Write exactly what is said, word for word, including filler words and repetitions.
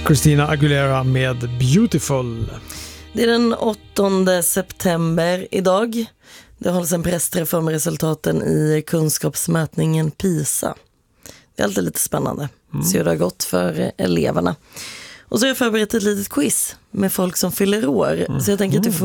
Christina Aguilera med Beautiful. Det är den åttonde september idag. Det hålls en pressträff om resultaten i kunskapsmätningen PISA. Det är alltid lite spännande. Mm. Så det har gått för eleverna. Och så har jag förberett ett litet quiz med folk som fyller år. Mm. Så jag tänker att du får